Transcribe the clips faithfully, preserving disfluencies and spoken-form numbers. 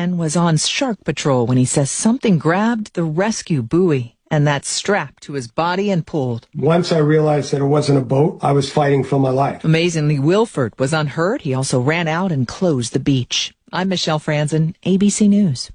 Ken was on shark patrol when he says something grabbed the rescue buoy, and that's strapped to his body and pulled. Once I realized that it wasn't a boat, I was fighting for my life. Amazingly, Wilford was unhurt. He also ran out and closed the beach. I'm Michelle Franzen, A B C News.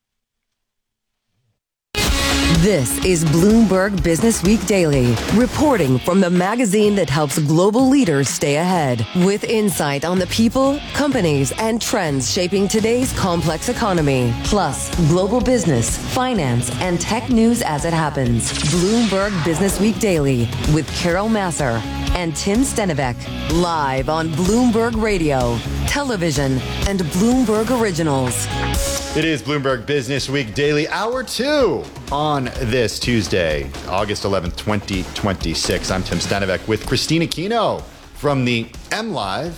This is Bloomberg Business Week Daily, reporting from the magazine that helps global leaders stay ahead, with insight on the people, companies, and trends shaping today's complex economy, plus global business, finance, and tech news as it happens. Bloomberg Business Week Daily with Carol Masser and Tim Stenivek, live on Bloomberg Radio, television, and Bloomberg Originals. It is Bloomberg Business Week Daily, Hour two on this Tuesday, August eleventh, twenty twenty-six. I'm Tim Stenivek with Christina Kino from the MLive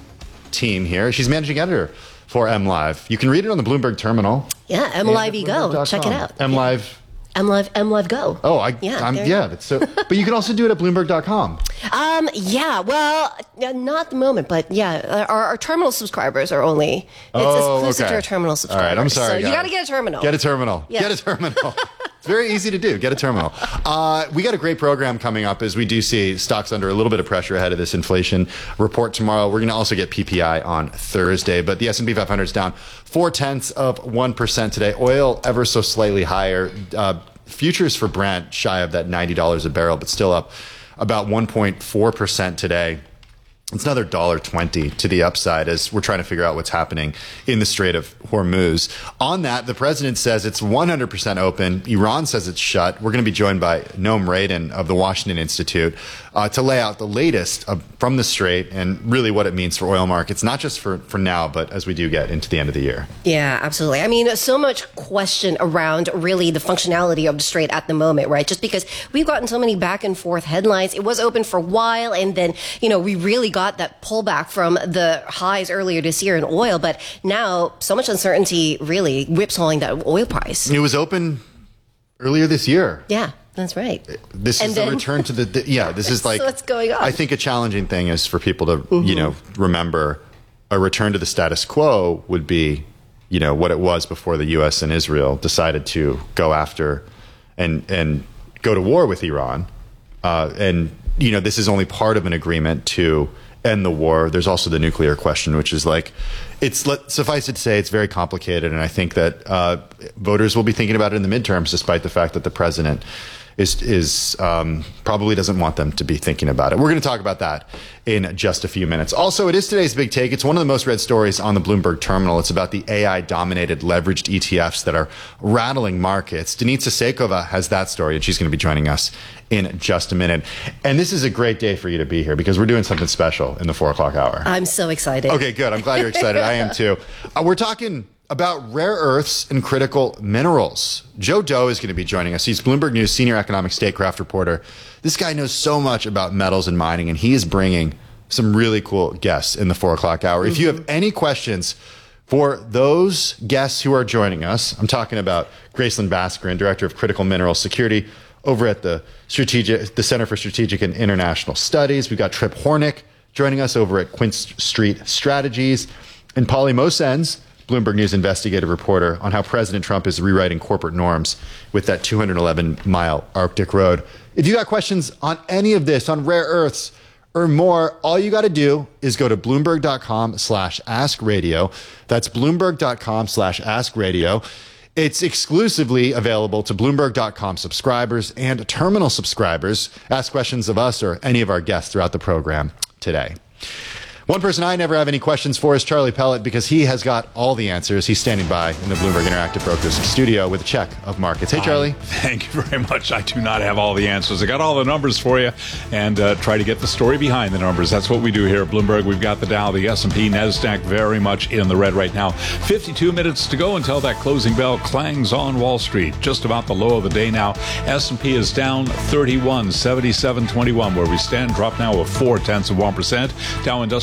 team here. She's managing editor for MLive. You can read it on the Bloomberg terminal. Yeah, MLive Go. Check it out. MLive. MLive, MLive Go. Oh, I, yeah, I'm, yeah. That's so, but you can also do it at Bloomberg dot com. Um, yeah, well, not at the moment, but yeah, our, our terminal subscribers are only, it's oh, exclusive okay. to our terminal subscribers. All right, I'm sorry. So guys. you got to get a terminal. Get a terminal. Yeah. Get a terminal. It's very easy to do. Get a terminal. Uh, we got a great program coming up as we do see stocks under a little bit of pressure ahead of this inflation report tomorrow. We're going to also get P P I on Thursday, but the S and P five hundred is down four tenths of one percent today. Oil ever so slightly higher. Uh, futures for Brent shy of that ninety dollars a barrel, but still up about one point four percent today. It's another one dollar twenty to the upside as we're trying to figure out what's happening in the Strait of Hormuz. On that, the president says it's one hundred percent open. Iran says it's shut. We're going to be joined by Noam Radin of the Washington Institute uh, to lay out the latest uh, from the Strait and really what it means for oil markets, not just for, for now, but as we do get into the end of the year. Yeah, absolutely. I mean, so much question around really the functionality of the Strait at the moment, right? Just because we've gotten so many back and forth headlines. It was open for a while, and then, you know, we really got that pullback from the highs earlier this year in oil, but now so much uncertainty really whipsawing that oil price. It was open earlier this year. Yeah, that's right. This and is then, a return to the, the yeah, this is like, so what's going on? I think a challenging thing is for people to, mm-hmm. you know, remember a return to the status quo would be, you know, what it was before the U S and Israel decided to go after and, and go to war with Iran. Uh, and, you know, this is only part of an agreement to end the war. There's also the nuclear question, which is like, it's let, suffice it to say, it's very complicated. And I think that uh, voters will be thinking about it in the midterms, despite the fact that the president is is um, probably doesn't want them to be thinking about it. We're going to talk about that in just a few minutes. Also, it is today's big take. It's one of the most read stories on the Bloomberg terminal. It's about the A I-dominated leveraged E T Fs that are rattling markets. Denitsa Seikova has that story, and she's going to be joining us in just a minute. And this is a great day for you to be here because we're doing something special in the four o'clock hour. I'm so excited. Okay, good. I'm glad you're excited. I am too. Uh, we're talking about rare earths and critical minerals. Joe Doe is going to be joining us. He's Bloomberg News senior economic statecraft reporter. This guy knows so much about metals and mining, and he is bringing some really cool guests in the four o'clock hour. Mm-hmm. If you have any questions for those guests who are joining us, I'm talking about Gracelyn Baskarin, Director of Critical Mineral Security over at the strategic, the Center for Strategic and International Studies. We've got Trip Hornick joining us over at Quint Street Strategies, and Polly Mosens, Bloomberg News investigative reporter, on how President Trump is rewriting corporate norms with that two hundred eleven mile Arctic road. If you got questions on any of this, on rare earths or more, all you got to do is go to Bloomberg.com slash Ask Radio. That's Bloomberg.com slash Ask Radio. It's exclusively available to Bloomberg dot com subscribers and terminal subscribers. Ask questions of us or any of our guests throughout the program today. One person I never have any questions for is Charlie Pellet because he has got all the answers. He's standing by in the Bloomberg Interactive Brokers studio with a check of markets. Hey, Charlie. Um, thank you very much. I do not have all the answers. I got all the numbers for you and uh, try to get the story behind the numbers. That's what we do here at Bloomberg. We've got the Dow, the S and P, NASDAQ very much in the red right now. fifty-two minutes to go until that closing bell clangs on Wall Street. Just about the low of the day now. S and P is down thirty-one, seventy-seven twenty-one where we stand. Drop now of four tenths of one percent. Dow Industrial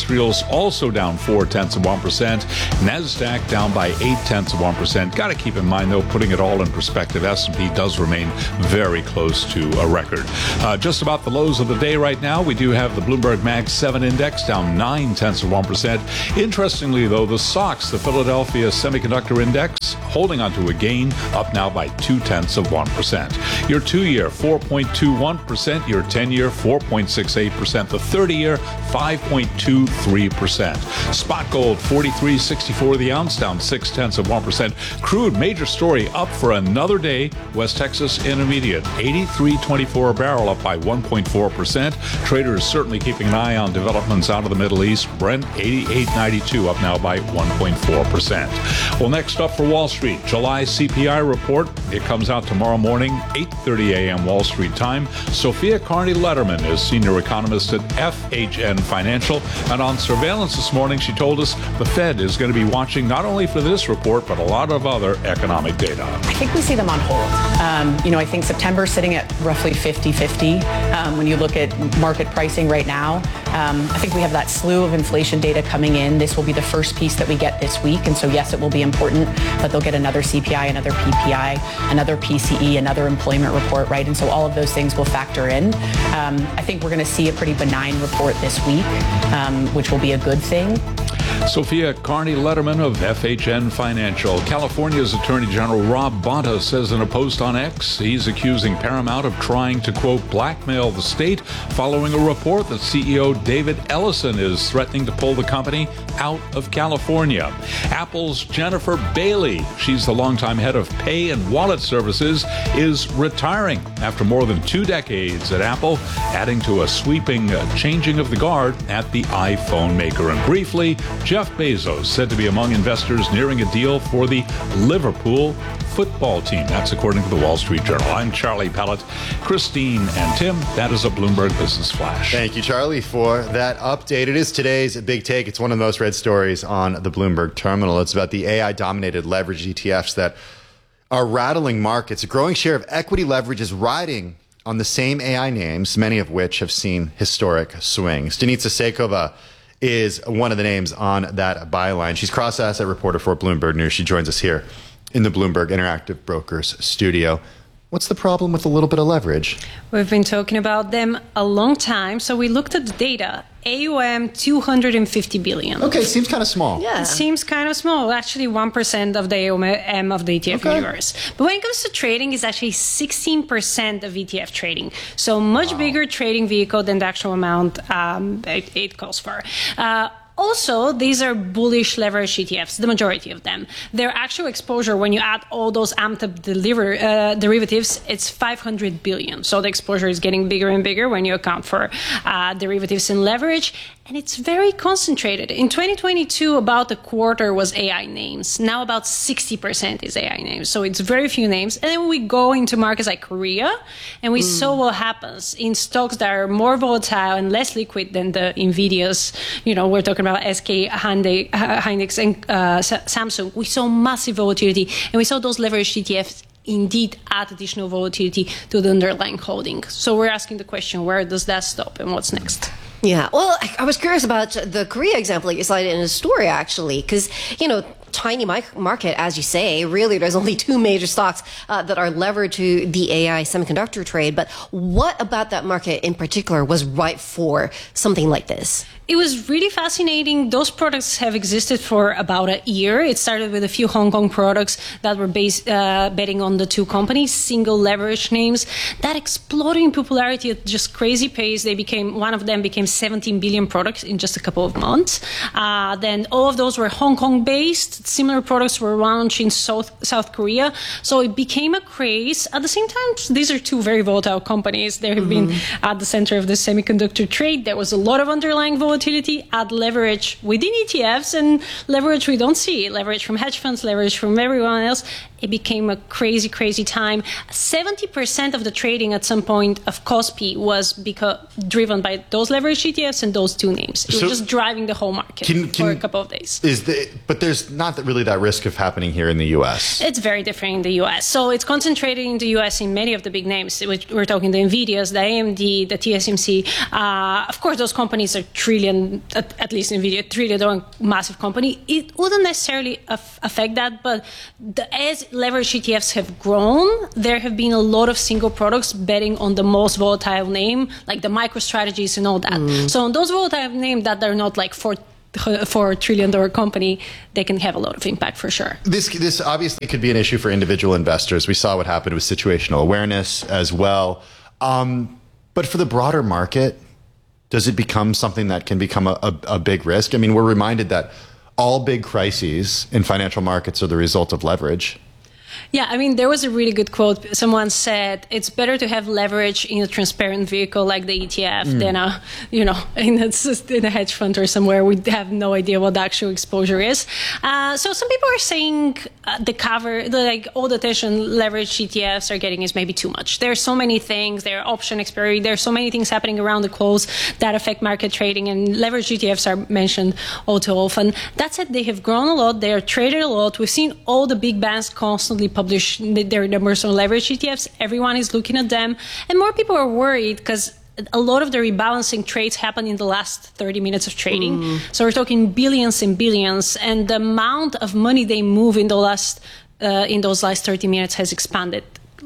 Industrials also down four tenths of one percent. NASDAQ down by eight tenths of one percent. Got to keep in mind, though, putting it all in perspective, S and P does remain very close to a record. Uh, just about the lows of the day right now, we do have the Bloomberg Mag seven Index down nine tenths of one percent. Interestingly, though, the S O X, the Philadelphia Semiconductor Index, holding onto a gain, up now by two tenths of one percent. Your two-year, four point two one percent. Your ten-year, four point six eight percent. The thirty-year, five point two three percent. Spot gold, forty-three sixty-four the ounce, down six tenths of one percent. Crude, major story, up for another day. West Texas Intermediate, eighty-three twenty-four a barrel, up by one point four percent. Traders certainly keeping an eye on developments out of the Middle East. Brent, eighty-eight ninety-two, up now by one point four percent. Well, next up for Wall Street, July C P I report. It comes out tomorrow morning, eight thirty a.m. Wall Street time. Sophia Carney-Letterman is senior economist at F H N Financial. And on surveillance this morning, she told us the Fed is going to be watching not only for this report, but a lot of other economic data. I think we see them on hold. Um, you know, I think September sitting at roughly fifty fifty. Um, when you look at market pricing right now, um, I think we have that slew of inflation data coming in. This will be the first piece that we get this week. And so, yes, it will be important, but they'll get another C P I, another P P I, another P C E, another employment report, right? And so all of those things will factor in. Um, I think we're going to see a pretty benign report this week, um, which will be a good thing. Sophia Carney-Letterman of F H N Financial. California's Attorney General Rob Bonta says in a post on X he's accusing Paramount of trying to, quote, blackmail the state following a report that C E O David Ellison is threatening to pull the company out of California. Apple's Jennifer Bailey, she's the longtime head of Pay and Wallet Services, is retiring after more than two decades at Apple, adding to a sweeping uh, changing of the guard at the iPhone maker. And briefly, Jeff Bezos said to be among investors nearing a deal for the Liverpool football team. That's according to the Wall Street Journal. I'm Charlie Pellet. Christine and Tim, that is a Bloomberg Business Flash. Thank you, Charlie, for that update. It is today's big take. It's one of the most read stories on the Bloomberg terminal. It's about the A I-dominated leverage E T Fs that are rattling markets. A growing share of equity leverage is riding on the same A I names, many of which have seen historic swings. Denitsa Seikova is one of the names on that byline. She's cross-asset reporter for Bloomberg News. She joins us here in the Bloomberg Interactive Brokers studio. What's the problem with a little bit of leverage? We've been talking about them a long time. So we looked at the data. A U M, two hundred fifty billion. Okay, seems kind of small. Yeah. It seems kind of small. Actually, one percent of the A U M of the E T F okay. universe. But when it comes to trading, it's actually sixteen percent of E T F trading. So much wow. bigger trading vehicle than the actual amount um, it, it calls for. Uh, Also, these are bullish leverage E T Fs, the majority of them. Their actual exposure, when you add all those amped up deliver, uh, derivatives, it's five hundred billion. So the exposure is getting bigger and bigger when you account for uh, derivatives and leverage. And it's very concentrated. In twenty twenty-two, about a quarter was A I names. Now about sixty percent is A I names. So it's very few names. And then we go into markets like Korea, and we mm. saw what happens in stocks that are more volatile and less liquid than the NVIDIAs. You know, we're talking about S K Hyundai, Hynix and uh, Samsung. We saw massive volatility, and we saw those leveraged E T Fs indeed add additional volatility to the underlying holding. So we're asking the question, where does that stop and what's next? Yeah, well, I was curious about the Korea example you cited in the story, actually, because, you know, tiny market, as you say. Really, there's only two major stocks uh, that are levered to the A I semiconductor trade. But what about that market in particular was right for something like this? It was really fascinating. Those products have existed for about a year. It started with a few Hong Kong products that were based, uh, betting on the two companies, single leverage names. That exploded in popularity at just crazy pace. They became, one of them became seventeen billion products in just a couple of months. Uh, then all of those were Hong Kong based. Similar products were launched in South, South Korea. So it became a craze. At the same time, these are two very volatile companies. They have mm-hmm. been at the center of the semiconductor trade. There was a lot of underlying volatility. Add leverage within E T Fs and leverage we don't see, leverage from hedge funds, leverage from everyone else. It became a crazy, crazy time. seventy percent of the trading at some point of Kospi was because, driven by those leverage E T Fs and those two names. It so was just driving the whole market can, can, for a couple of days. Is the, but there's not not that really that risk of happening here in the U S. It's very different in the U S. So it's concentrated in the U S in many of the big names. We're talking the NVIDIAs, the A M D, the T S M C. Uh, of course, those companies are trillion, at, at least NVIDIA, trillion dollar massive company. It wouldn't necessarily af- affect that, but the, as leverage E T Fs have grown, there have been a lot of single products betting on the most volatile name, like the MicroStrategies and all that. Mm. So on those volatile names that are not like for for a trillion dollar company, they can have a lot of impact for sure. This this obviously could be an issue for individual investors. We saw what happened with situational awareness as well. Um, but for the broader market, does it become something that can become a, a, a big risk? I mean, we're reminded that all big crises in financial markets are the result of leverage. Yeah, I mean, there was a really good quote. Someone said, it's better to have leverage in a transparent vehicle like the E T F mm. than a, you know, in a, in a hedge fund or somewhere. We have no idea what the actual exposure is. Uh, so some people are saying uh, the cover, the, like all the attention leverage E T Fs are getting is maybe too much. There are so many things. There are option expiry. There are so many things happening around the close that affect market trading, and leverage E T Fs are mentioned all too often. That said, they have grown a lot. They are traded a lot. We've seen all the big banks constantly publish their numbers on leverage E T Fs. Everyone is looking at them. And more people are worried because a lot of the rebalancing trades happen in the last thirty minutes of trading. Mm. So we're talking billions and billions. And the amount of money they move in the last uh, in those last thirty minutes has expanded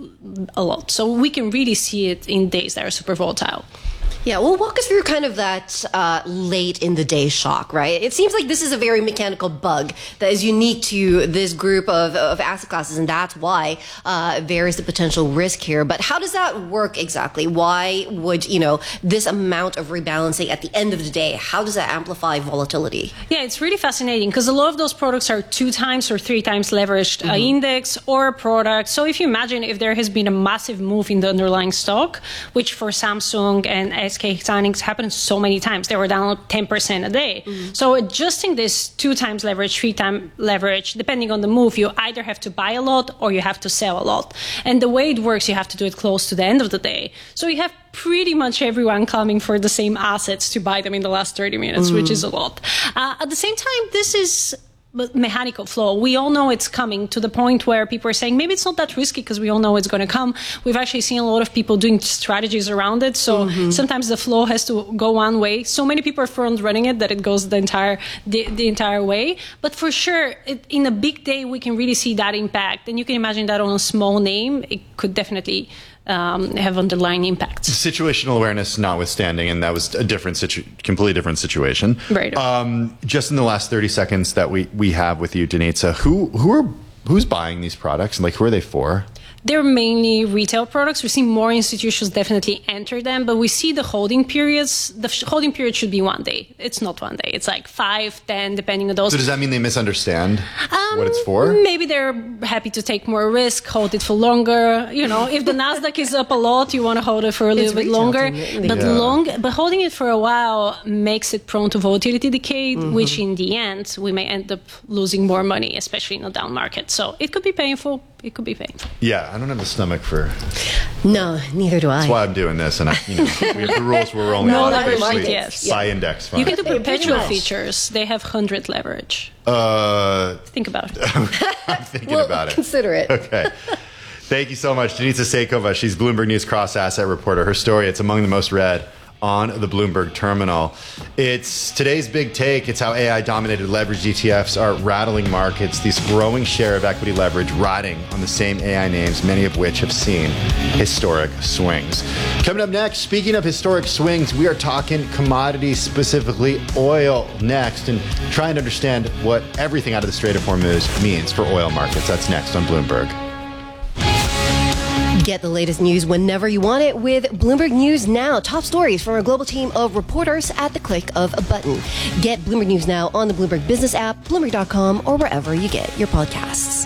a lot. So we can really see it in days that are super volatile. Yeah, well, walk us through kind of that uh, late in the day shock, right? It seems like this is a very mechanical bug that is unique to this group of, of asset classes, and that's why uh, there is the potential risk here. But how does that work exactly? Why would, you know, this amount of rebalancing at the end of the day, how does that amplify volatility? Yeah, it's really fascinating because a lot of those products are two times or three times leveraged mm-hmm. uh, index or a product. So if you imagine if there has been a massive move in the underlying stock, which for Samsung and S K Hynix happened so many times. They were down ten percent a day. Mm-hmm. So adjusting this two times leverage, three times leverage, depending on the move, you either have to buy a lot or you have to sell a lot. And the way it works, you have to do it close to the end of the day. So you have pretty much everyone coming for the same assets to buy them in the last thirty minutes, mm-hmm. which is a lot. Uh, at the same time, this is mechanical flow. We all know it's coming to the point where people are saying maybe it's not that risky because we all know it's going to come. We've actually seen a lot of people doing strategies around it. So mm-hmm. sometimes the flow has to go one way. So many people are front running it that it goes the entire the, the entire way. But for sure, it, in a big day, we can really see that impact. And you can imagine that on a small name, it could definitely Um, have underlying impacts. Situational awareness notwithstanding, and that was a different situ- completely different situation. Right. Um, just in the last thirty seconds that we, we have with you, Danica, who who are who's buying these products and like who are they for? They're mainly retail products. We see more institutions definitely enter them, but we see the holding periods. The holding period should be one day. It's not one day. It's like five, ten, depending on those. So does that mean they misunderstand um, what it's for? Maybe they're happy to take more risk, hold it for longer. You know, if the Nasdaq is up a lot, you want to hold it for a little it's bit longer. But yeah. long, but holding it for a while makes it prone to volatility decay, mm-hmm. which in the end we may end up losing more money, especially in a down market. So it could be painful. It could be painful. Yeah, I don't have the stomach for. No, neither do I. That's why I'm doing this, and I, you know, we have the rules where we're only no allowed to basically yes. buy index funds. You can do perpetual features. They have hundred leverage. Uh, Think about it. I'm thinking well, about it. Consider it. Okay. Thank you so much, Danica Saikova. She's Bloomberg News cross asset reporter. Her story, it's among the most read on the Bloomberg terminal. It's today's big take. It's how A I-dominated leveraged E T Fs are rattling markets. This growing share of equity leverage riding on the same A I names, many of which have seen historic swings. Coming up next, speaking of historic swings, we are talking commodities, specifically oil, next, and trying to understand what everything out of the Strait of Hormuz means for oil markets. That's next on Bloomberg. Get the latest news whenever you want it with Bloomberg News Now. Top stories from our global team of reporters at the click of a button. Get Bloomberg News Now on the Bloomberg Business app, Bloomberg dot com, or wherever you get your podcasts.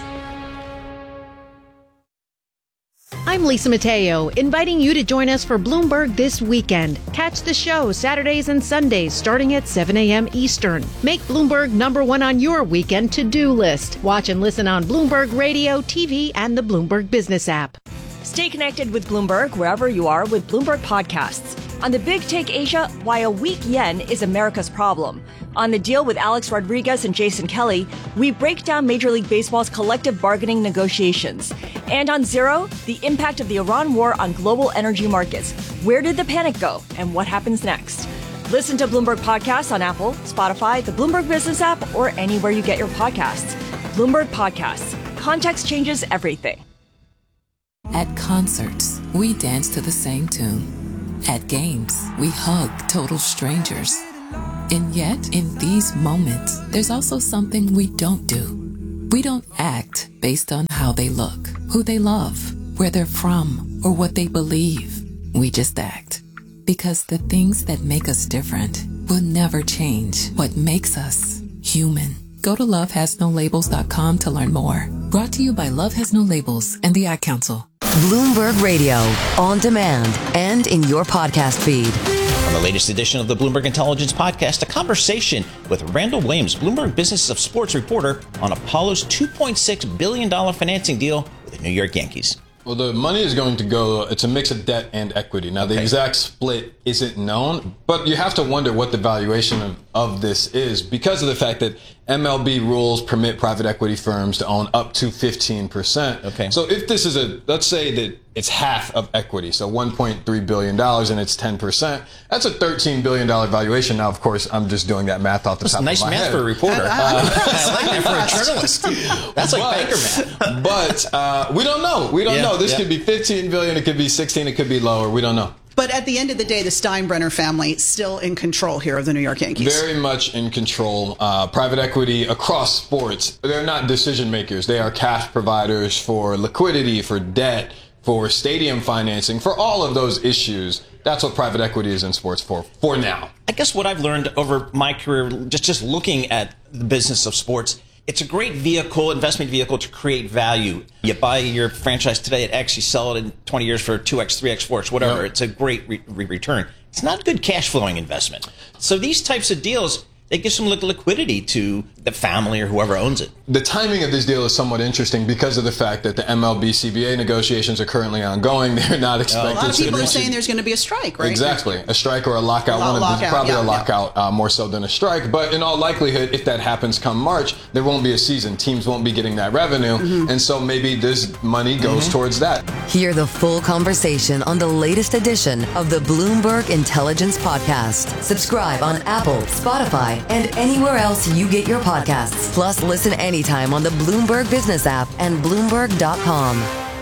I'm Lisa Mateo, inviting you to join us for Bloomberg This Weekend. Catch the show Saturdays and Sundays starting at seven a.m. Eastern. Make Bloomberg number one on your weekend to-do list. Watch and listen on Bloomberg Radio, T V, and the Bloomberg Business app. Stay connected with Bloomberg wherever you are with Bloomberg Podcasts. On the Big Take Asia, why a weak yen is America's problem. On The Deal with Alex Rodriguez and Jason Kelly, we break down Major League Baseball's collective bargaining negotiations. And on Zero, the impact of the Iran war on global energy markets. Where did the panic go, and what happens next? Listen to Bloomberg Podcasts on Apple, Spotify, the Bloomberg Business app, or anywhere you get your podcasts. Bloomberg Podcasts. Context changes everything. At concerts, we dance to the same tune. At games, we hug total strangers. And yet, in these moments, there's also something we don't do. We don't act based on how they look, who they love, where they're from, or what they believe. We just act. Because the things that make us different will never change what makes us human. Go to love has no labels dot com to learn more. Brought to you by Love Has No Labels and the Ad Council. Bloomberg Radio, on demand and in your podcast feed. On the latest edition of the Bloomberg Intelligence Podcast, a conversation with Randall Williams, Bloomberg Business of Sports reporter, on Apollo's two point six billion dollars financing deal with the New York Yankees. Well, the money is going to go, it's a mix of debt and equity. Now, the okay. exact split isn't known, but you have to wonder what the valuation of, of this is because of the fact that M L B rules permit private equity firms to own up to fifteen percent. Okay. So if this is a, let's say that it's half of equity, so one point three billion dollars and it's ten percent, that's a thirteen billion dollars valuation. Now, of course, I'm just doing that math off the that's top nice of my math head. for a reporter. Uh, I like that for a journalist. That's like but, banker math. But uh, we don't know. We don't yeah, know. This yeah. could be fifteen billion dollars, it could be sixteen, it could be lower. We don't know. But at the end of the day, the Steinbrenner family is still in control here of the New York Yankees. Very much in control. Uh, private equity across sports, they're not decision makers. They are cash providers for liquidity, for debt, for stadium financing, for all of those issues. That's what private equity is in sports for, for now. I guess what I've learned over my career, just, just looking at the business of sports, it's a great vehicle, investment vehicle to create value. You buy your franchise today at X, you sell it in twenty years for two X, three X, four X, whatever. Yep. It's a great re- re- return. It's not a good cash flowing investment. So these types of deals, they give some liquidity to the family or whoever owns it. The timing of this deal is somewhat interesting because of the fact that the M L B C B A negotiations are currently ongoing. They're not expected to. A lot of people are saying there's going to be a strike, right? Exactly. A strike or a lockout. A One of lockout, probably yeah, a lockout yeah. uh, more so than a strike. But in all likelihood, if that happens come March, there won't be a season. Teams won't be getting that revenue. Mm-hmm. And so maybe this money goes mm-hmm. towards that. Hear the full conversation on the latest edition of the Bloomberg Intelligence Podcast. Subscribe on Apple, Spotify, and anywhere else you get your podcasts. Plus, listen anytime on the Bloomberg Business app and Bloomberg dot com.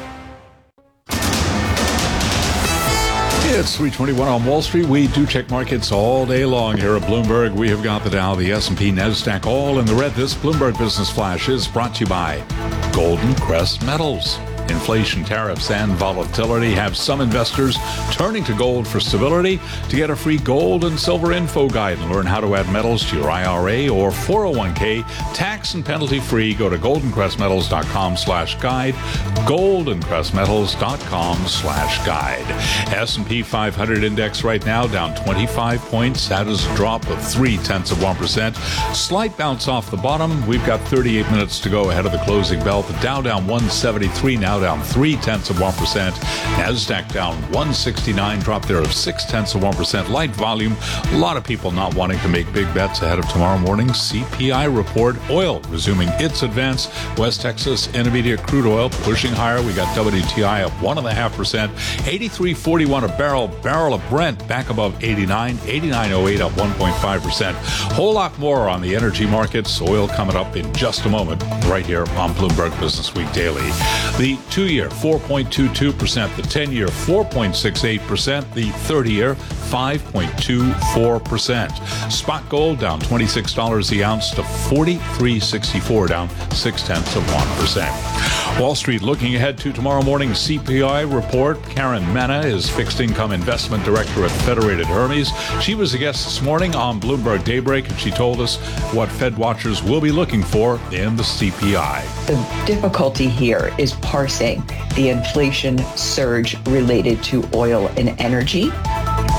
It's three twenty-one on Wall Street. We do check markets all day long here at Bloomberg. We have got the Dow, the S and P, NASDAQ all in the red. This Bloomberg Business Flash is brought to you by Golden Crest Metals. Inflation, tariffs, and volatility have some investors turning to gold for stability. To get a free gold and silver info guide and learn how to add metals to your I R A or four oh one k, tax and penalty free, go to golden crest metals dot com slash guide, golden crest metals dot com slash guide. S and P five hundred index right now down twenty-five points. That is a drop of three tenths of one percent. Slight bounce off the bottom. We've got thirty-eight minutes to go ahead of the closing bell. The Dow down one seventy-three now, down three tenths of one percent. NASDAQ down one sixty-nine, drop there of six tenths of one percent. Light volume. A lot of people not wanting to make big bets ahead of tomorrow morning's C P I report. Oil resuming its advance. West Texas Intermediate crude oil pushing higher. We got W T I up one and a half percent. eighty-three forty-one a barrel. Barrel of Brent back above eighty-nine. eighty-nine oh eight up one point five percent. Whole lot more on the energy markets. Oil coming up in just a moment right here on Bloomberg Business Week Daily. The two-year, four point two two percent. The ten-year, four point six eight percent. The thirty-year, five point two four percent. Spot gold down twenty-six dollars the ounce to forty-three sixty-four, down six tenths of one percent. Wall Street looking ahead to tomorrow morning's C P I report. Karen Mena is Fixed Income Investment Director at Federated Hermes. She was a guest this morning on Bloomberg Daybreak, and she told us what Fed watchers will be looking for in the C P I. The difficulty here is parsing the inflation surge related to oil and energy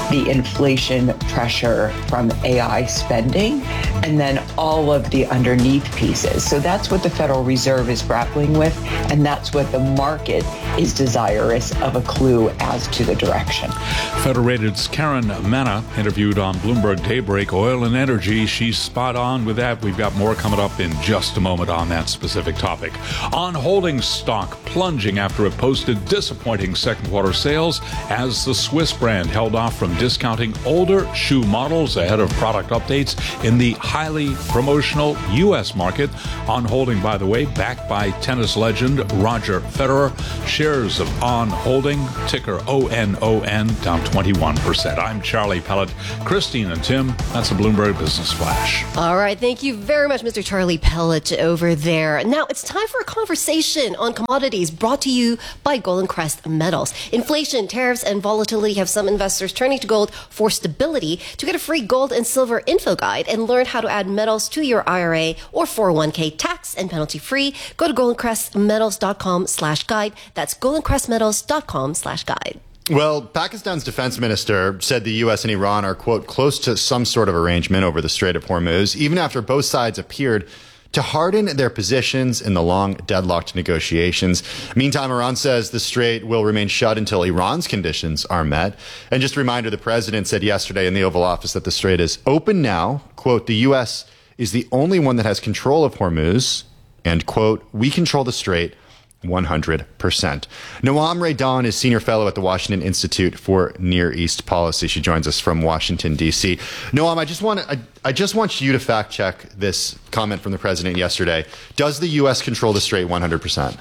the inflation pressure from A I spending, and then all of the underneath pieces. So that's what the Federal Reserve is grappling with, and that's what the market is desirous of a clue as to the direction. Federated's Karen Manna interviewed on Bloomberg Daybreak Oil and Energy. She's spot on with that. We've got more coming up in just a moment on that specific topic. On holding stock plunging after it posted disappointing second quarter sales as the Swiss brand held off from discounting older shoe models ahead of product updates in the highly promotional U S market. On holding, by the way, backed by tennis legend Roger Federer. Shares of On Holding, ticker O N O N, down twenty-one percent. I'm Charlie Pellet. Christine and Tim, that's a Bloomberg Business Flash. All right. Thank you very much, Mister Charlie Pellet over there. Now it's time for a conversation on commodities brought to you by Golden Crest Metals. Inflation, tariffs, and volatility have some investors turning to gold for stability. To get a free gold and silver info guide and learn how to add metals to your I R A or four oh one k tax and penalty free, go to goldencrestmetals.com slash guide. That's goldencrestmetals.com slash guide. Well, Pakistan's defense minister said the U S and Iran are, quote, close to some sort of arrangement over the Strait of Hormuz, even after both sides appeared to harden their positions in the long deadlocked negotiations. Meantime, Iran says the strait will remain shut until Iran's conditions are met. And just a reminder, the president said yesterday in the Oval Office that the strait is open now. Quote, the U S is the only one that has control of Hormuz. And, quote, we control the strait one hundred percent. Noam Raydan is senior fellow at the Washington Institute for Near East Policy. She joins us from Washington, D C. Noam, I just want to, I, I just want you to fact check this comment from the president yesterday. Does the U S control the strait one hundred percent?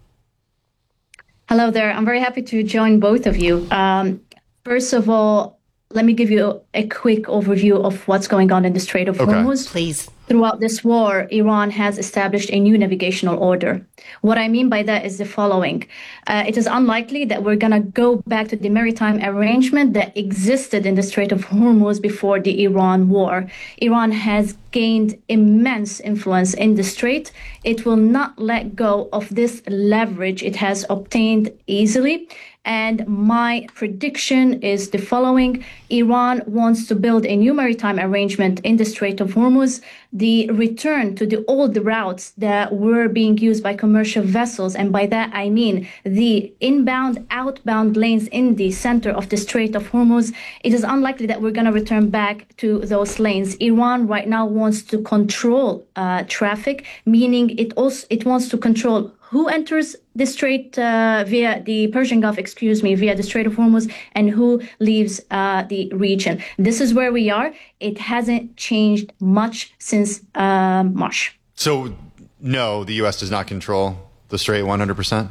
Hello there. I'm very happy to join both of you. Um, first of all, let me give you a quick overview of what's going on in the Strait of Okay. Hormuz. Please. Throughout this war, Iran has established a new navigational order. What I mean by that is the following. Uh, it is unlikely that we're going to go back to the maritime arrangement that existed in the Strait of Hormuz before the Iran war. Iran has gained immense influence in the strait. It will not let go of this leverage it has obtained easily. And my prediction is the following. Iran wants to build a new maritime arrangement in the Strait of Hormuz. The return to the old routes that were being used by commercial vessels, and by that I mean the inbound, outbound lanes in the center of the Strait of Hormuz, it is unlikely that we're going to return back to those lanes. Iran right now wants to control uh, traffic, meaning it also it wants to control who enters the strait uh, via the Persian Gulf, excuse me, via the Strait of Hormuz, and who leaves uh, the region. This is where we are. It hasn't changed much since uh, March. So, no, the U S does not control the strait one hundred percent?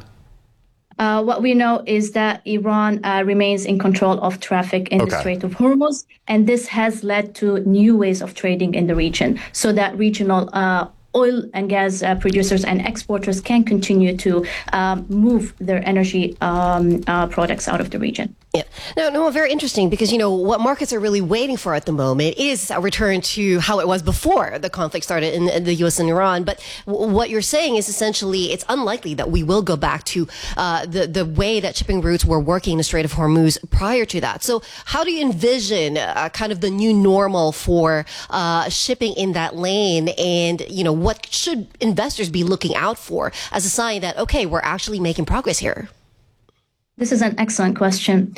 Uh, what we know is that Iran uh, remains in control of traffic in Okay. the Strait of Hormuz, and this has led to new ways of trading in the region, so that regional uh, oil and gas uh, producers and exporters can continue to um, move their energy um, uh, products out of the region. Yeah. No, no, very interesting because, you know, what markets are really waiting for at the moment is a return to how it was before the conflict started in, in the U S and Iran. But w- what you're saying is essentially it's unlikely that we will go back to uh, the, the way that shipping routes were working in the Strait of Hormuz prior to that. So how do you envision uh, kind of the new normal for uh, shipping in that lane? And, you know, what should investors be looking out for as a sign that, okay, we're actually making progress here? This is an excellent question.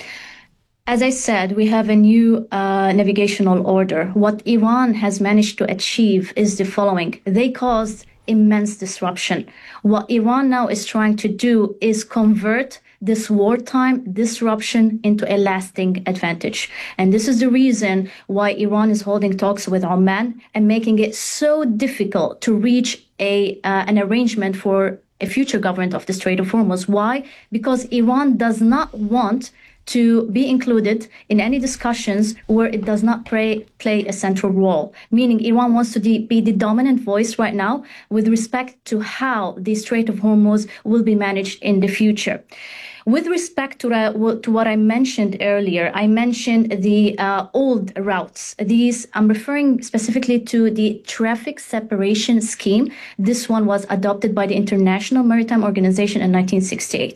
As I said, we have a new uh, navigational order. What Iran has managed to achieve is the following. They caused immense disruption. What Iran now is trying to do is convert this wartime disruption into a lasting advantage. And this is the reason why Iran is holding talks with Oman and making it so difficult to reach a uh, an arrangement for a future government of the Strait of Hormuz. Why? Because Iran does not want to be included in any discussions where it does not play, play a central role, meaning Iran wants to de- be the dominant voice right now with respect to how the Strait of Hormuz will be managed in the future. With respect to, uh, to what I mentioned earlier, I mentioned the uh, old routes. These, I'm referring specifically to the traffic separation scheme. This one was adopted by the International Maritime Organization in nineteen sixty-eight.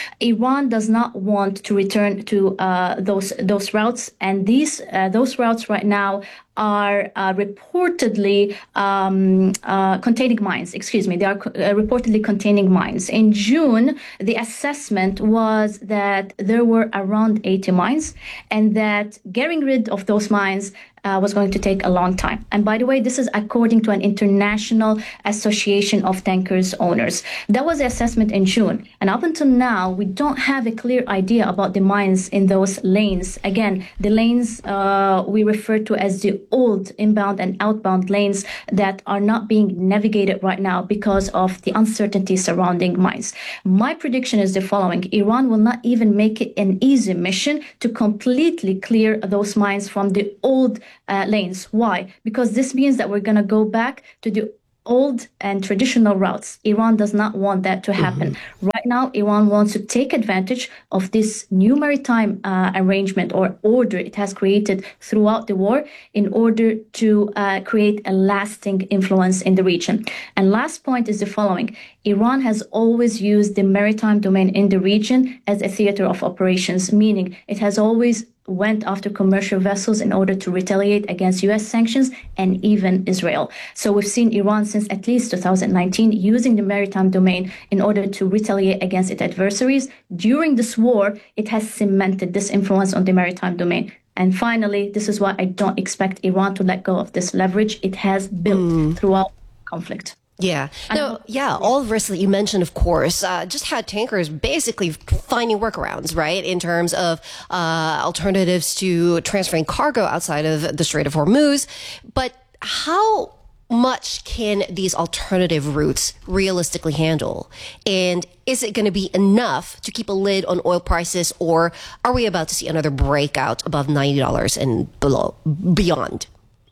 Iran does not want to return to uh, those those routes, and these uh, those routes right now are uh, reportedly um, uh, containing mines. Excuse me, they are co- uh, reportedly containing mines. In June, the assessment was that there were around eighty mines, and that getting rid of those mines Uh, was going to take a long time. And by the way, this is according to an international association of tankers owners. That was the assessment in June. And up until now, we don't have a clear idea about the mines in those lanes. Again, the lanes uh, we refer to as the old inbound and outbound lanes that are not being navigated right now because of the uncertainty surrounding mines. My prediction is the following. Iran will not even make it an easy mission to completely clear those mines from the old Uh, lanes. Why? Because this means that we're going to go back to the old and traditional routes. Iran does not want that to happen. Mm-hmm. Right now, Iran wants to take advantage of this new maritime uh, arrangement or order it has created throughout the war in order to uh, create a lasting influence in the region. And last point is the following. Iran has always used the maritime domain in the region as a theater of operations, meaning it has always went after commercial vessels in order to retaliate against U S sanctions and even Israel. So we've seen Iran since at least two thousand nineteen using the maritime domain in order to retaliate against its adversaries. During this war, it has cemented this influence on the maritime domain. And finally, this is why I don't expect Iran to let go of this leverage it has built mm. throughout conflict. Yeah. No, yeah, all of this that you mentioned, of course, uh, just had tankers basically finding workarounds, right, in terms of uh, alternatives to transferring cargo outside of the Strait of Hormuz. But how much can these alternative routes realistically handle? And is it going to be enough to keep a lid on oil prices, or are we about to see another breakout above ninety dollars and below, beyond?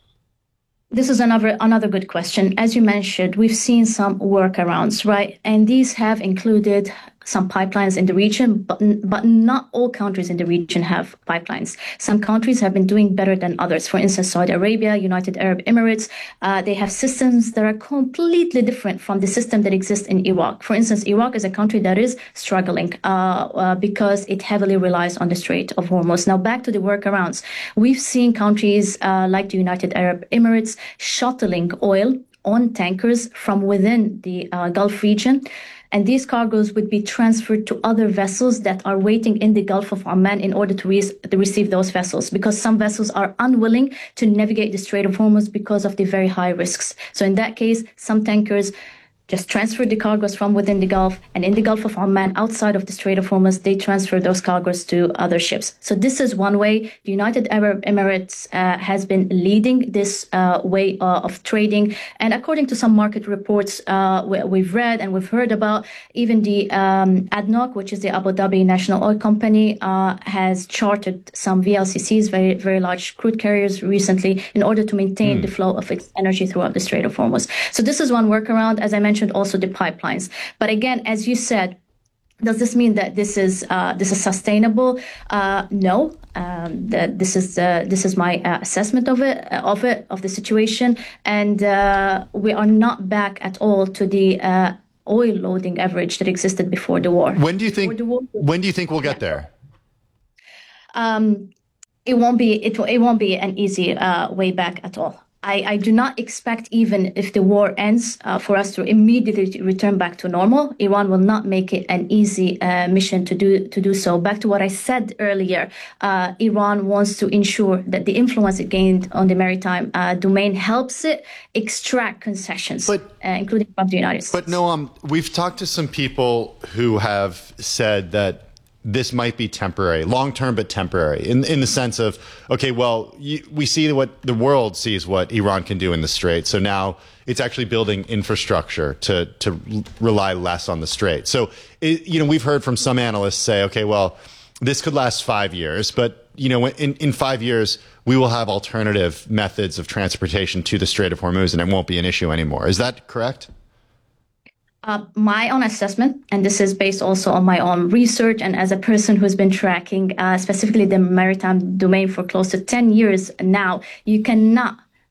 This is another another good question. As you mentioned, we've seen some workarounds, right? And these have included some pipelines in the region, but but not all countries in the region have pipelines. Some countries have been doing better than others. For instance, Saudi Arabia, United Arab Emirates, uh, they have systems that are completely different from the system that exists in Iraq. For instance, Iraq is a country that is struggling uh, uh, because it heavily relies on the Strait of Hormuz. Now, back to the workarounds. We've seen countries uh, like the United Arab Emirates shuttling oil on tankers from within the uh, Gulf region. And these cargoes would be transferred to other vessels that are waiting in the Gulf of Oman in order to, re- to receive those vessels, because some vessels are unwilling to navigate the Strait of Hormuz because of the very high risks. So in that case, some tankers just transfer the cargoes from within the Gulf, and in the Gulf of Oman, outside of the Strait of Hormuz, they transfer those cargoes to other ships. So this is one way. The United Arab Emirates uh, has been leading this uh, way uh, of trading. And according to some market reports uh, we, we've read and we've heard about, even the um, A D N O C, which is the Abu Dhabi National Oil Company, uh, has chartered some V L C Cs, very, very large crude carriers recently, in order to maintain mm. the flow of its energy throughout the Strait of Hormuz. So this is one workaround. As I mentioned, also the pipelines. But again, as you said, does this mean that this is uh, this is sustainable? Uh, no. Um, that this is uh, this is my uh, assessment of it uh, of it of the situation, and uh, we are not back at all to the uh, oil loading average that existed before the war. When do you think? War, when do you think we'll get there? Um, it won't be it, it won't be an easy uh, way back at all. I, I do not expect, even if the war ends, uh, for us to immediately return back to normal. Iran will not make it an easy uh, mission to do to do so. Back to what I said earlier, uh, Iran wants to ensure that the influence it gained on the maritime uh, domain helps it extract concessions, but, uh, including from the United States. But no, um, we've talked to some people who have said that this might be temporary, long-term, but temporary, in in the sense of, okay, well, you, we see what the world sees what Iran can do in the Strait. So now it's actually building infrastructure to to rely less on the Strait. So, it, you know, we've heard from some analysts say, okay, well, this could last five years, but, you know, in, in five years, we will have alternative methods of transportation to the Strait of Hormuz, and it won't be an issue anymore. Is that correct? Uh, my own assessment, and this is based also on my own research and as a person who's been tracking uh, specifically the maritime domain for close to ten years now, you cannot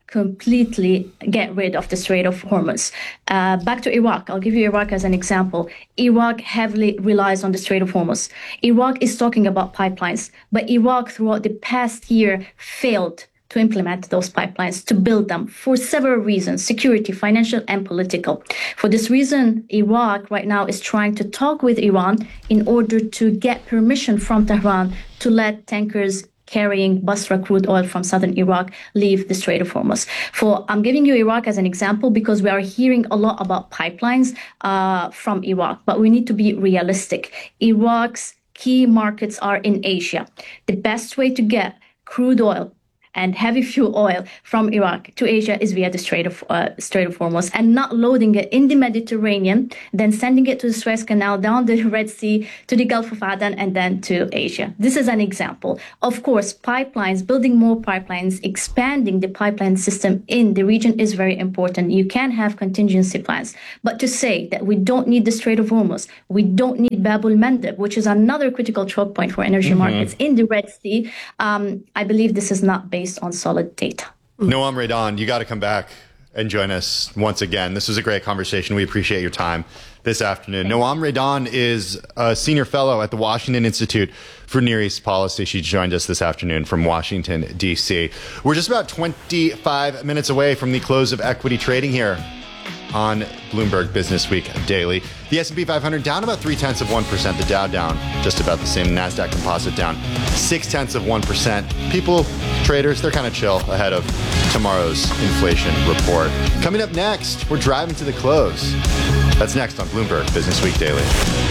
completely get rid of the Strait of Hormuz. Uh, back to Iraq. I'll give you Iraq as an example. Iraq heavily relies on the Strait of Hormuz. Iraq is talking about pipelines, but Iraq throughout the past year failed to implement those pipelines, to build them for several reasons, security, financial, and political. For this reason, Iraq right now is trying to talk with Iran in order to get permission from Tehran to let tankers carrying Basra crude oil from southern Iraq leave the Strait of Hormuz. For I'm giving you Iraq as an example because we are hearing a lot about pipelines uh, from Iraq, but we need to be realistic. Iraq's key markets are in Asia. The best way to get crude oil and heavy fuel oil from Iraq to Asia is via the Strait of uh, Strait of Hormuz, and not loading it in the Mediterranean, then sending it to the Suez Canal, down the Red Sea, to the Gulf of Aden, and then to Asia. This is an example. Of course, pipelines, building more pipelines, expanding the pipeline system in the region is very important. You can have contingency plans. But to say that we don't need the Strait of Hormuz, we don't need Bab el-Mandeb, which is another critical choke point for energy mm-hmm. markets in the Red Sea, um, I believe this is not based on solid data. Noam Raydan, you got to come back and join us once again. This was a great conversation. We appreciate your time this afternoon. Noam Raydan is a senior fellow at the Washington Institute for Near East Policy. She joined us this afternoon from Washington, D C. We're just about twenty-five minutes away from the close of equity trading here on Bloomberg Business Week Daily. The S and P five hundred down about three-tenths of one percent. The Dow down just about the same. NASDAQ Composite down six-tenths of one percent. People, traders, they're kind of chill ahead of tomorrow's inflation report. Coming up next, we're driving to the close. That's next on Bloomberg Business Week Daily.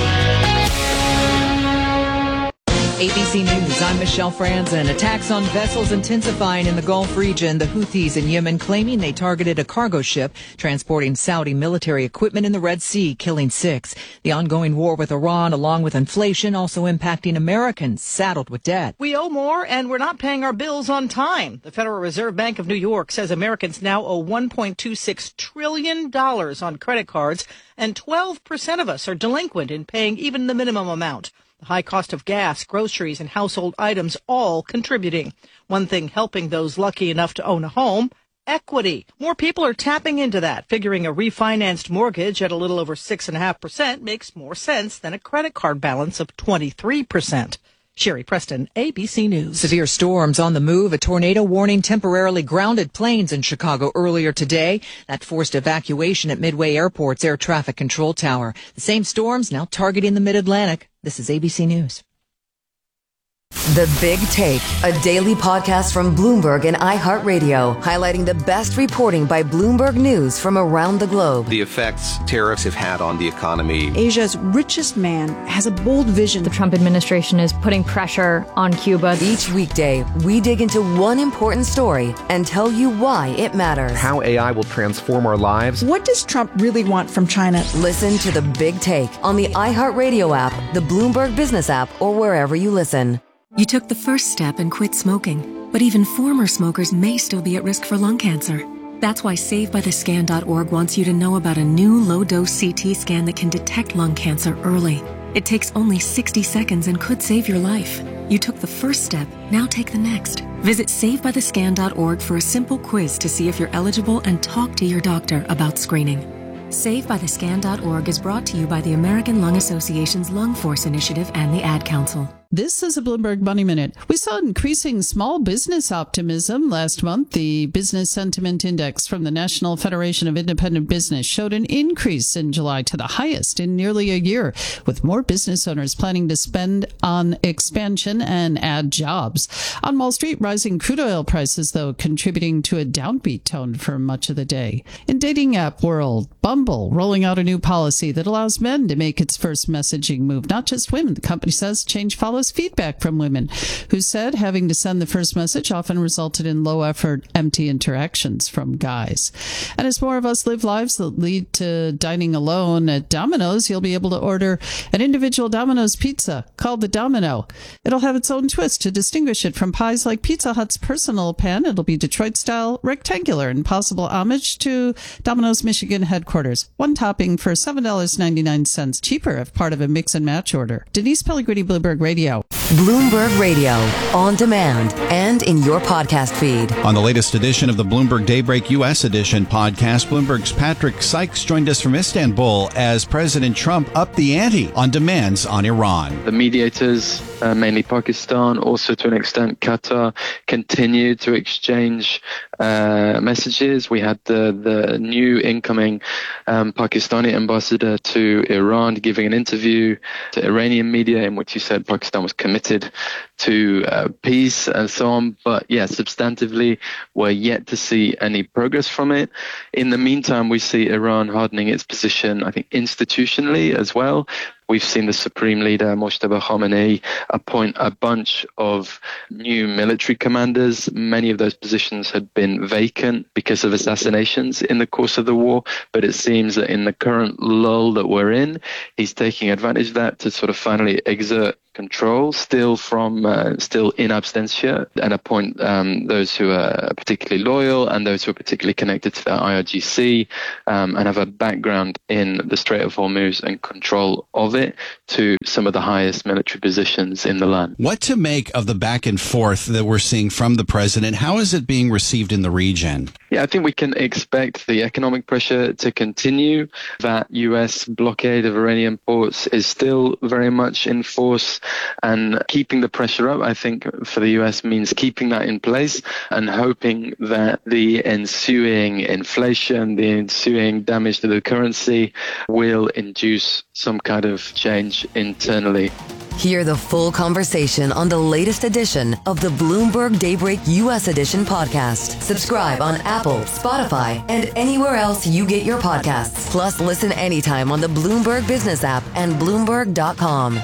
A B C News, I'm Michelle Franzen. Attacks on vessels intensifying in the Gulf region. The Houthis in Yemen claiming they targeted a cargo ship transporting Saudi military equipment in the Red Sea, killing six. The ongoing war with Iran, along with inflation, also impacting Americans saddled with debt. We owe more, and we're not paying our bills on time. The Federal Reserve Bank of New York says Americans now owe one point two six trillion dollars on credit cards, and twelve percent of us are delinquent in paying even the minimum amount. The high cost of gas, groceries, and household items all contributing. One thing helping those lucky enough to own a home, equity. More people are tapping into that, figuring a refinanced mortgage at a little over six point five percent makes more sense than a credit card balance of twenty-three percent. Sherry Preston, A B C News. Severe storms on the move. A tornado warning temporarily grounded planes in Chicago earlier today. That forced evacuation at Midway Airport's air traffic control tower. The same storms now targeting the Mid-Atlantic. This is A B C News. The Big Take, a daily podcast from Bloomberg and iHeartRadio, highlighting the best reporting by Bloomberg News from around the globe. The effects tariffs have had on the economy. Asia's richest man has a bold vision. The Trump administration is putting pressure on Cuba. Each weekday, we dig into one important story and tell you why it matters. How A I will transform our lives. What does Trump really want from China? Listen to The Big Take on the iHeartRadio app, the Bloomberg Business app, or wherever you listen. You took the first step and quit smoking, but even former smokers may still be at risk for lung cancer. That's why Save By The Scan dot org wants you to know about a new low-dose C T scan that can detect lung cancer early. It takes only sixty seconds and could save your life. You took the first step, now take the next. Visit Save By The Scan dot org for a simple quiz to see if you're eligible and talk to your doctor about screening. Save By The Scan dot org is brought to you by the American Lung Association's Lung Force Initiative and the Ad Council. This is a Bloomberg Money Minute. We saw increasing small business optimism last month. The Business Sentiment Index from the National Federation of Independent Business showed an increase in July to the highest in nearly a year, with more business owners planning to spend on expansion and add jobs. On Wall Street, rising crude oil prices, though, contributing to a downbeat tone for much of the day. In dating app world, Bumble rolling out a new policy that allows men to make its first messaging move, not just women. The company says change follows feedback from women who said having to send the first message often resulted in low effort, empty interactions from guys. And as more of us live lives that lead to dining alone at Domino's, you'll be able to order an individual Domino's pizza called the Domino. It'll have its own twist to distinguish it from pies like Pizza Hut's personal pan. It'll be Detroit style, rectangular, and possible homage to Domino's Michigan headquarters. One topping for seven dollars and ninety-nine cents, cheaper if part of a mix and match order. Denise Pellegrini, Bloomberg Radio. Bloomberg Radio, on demand and in your podcast feed. On the latest edition of the Bloomberg Daybreak U S Edition podcast, Bloomberg's Patrick Sykes joined us from Istanbul as President Trump upped the ante on demands on Iran. The mediators, uh, mainly Pakistan, also to an extent Qatar, continued to exchange uh, messages. We had the, the new incoming um, Pakistani ambassador to Iran giving an interview to Iranian media in which he said Pakistan was committed to uh, peace and so on. But yeah, substantively, we're yet to see any progress from it. In the meantime, we see Iran hardening its position, I think, institutionally as well. We've seen the Supreme Leader, Mojtaba Khamenei, appoint a bunch of new military commanders. Many of those positions had been vacant because of assassinations in the course of the war. But it seems that in the current lull that we're in, he's taking advantage of that to sort of finally exert control, still from uh, still in absentia, and appoint um, those who are particularly loyal and those who are particularly connected to the I R G C um, and have a background in the Strait of Hormuz and control of it, to some of the highest military positions in the land. What to make of the back and forth that we're seeing from the president? How is it being received in the region? Yeah, I think we can expect the economic pressure to continue. That U S blockade of Iranian ports is still very much in force, and keeping the pressure up, I think, for the U S means keeping that in place and hoping that the ensuing inflation, the ensuing damage to the currency will induce some kind of change internally. Hear the full conversation on the latest edition of the Bloomberg Daybreak U S Edition podcast. Subscribe on Apple, Spotify, and anywhere else you get your podcasts. Plus, listen anytime on the Bloomberg Business app and Bloomberg dot com.